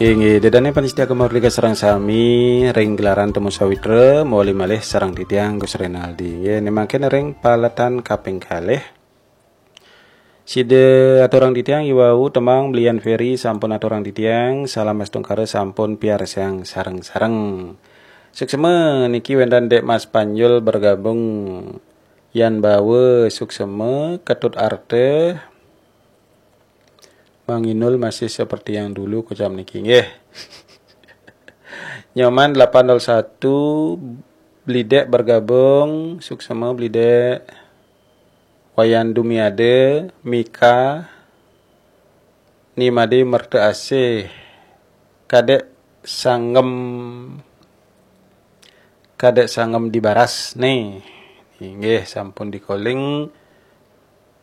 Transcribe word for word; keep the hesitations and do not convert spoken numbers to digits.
Inggih dedane panitia kemarga sareng sami ring gelaran temu sawitra moli malih sareng titiang Gus Renaldi. Nggih nemaken ring paletan kaping kalih. Side aturang titiang iwau temang belian Ferry sampun aturang titiang salam astungkare sampun piarsang sareng-sareng. Sukseme niki wendan Dek Mas Panjul bergabung yan bawe sukseme ketut arte Bang Inul masih seperti yang dulu kejam niki nggih. Nyoman delapan nol satu Blidek bergabung, suksema Blidek. Wayan Dumiade, Mika, Nimade Merte Asih. Kadek Sanggem Kadek Sanggem di Baras nih. Nggih sampun di calling